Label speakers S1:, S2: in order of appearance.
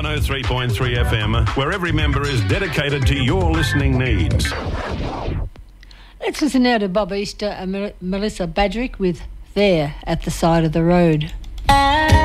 S1: 103.3 FM, where every member is dedicated to your listening needs.
S2: Let's listen now to Bob Easter and Melissa Badrick with There at the Side of the Road.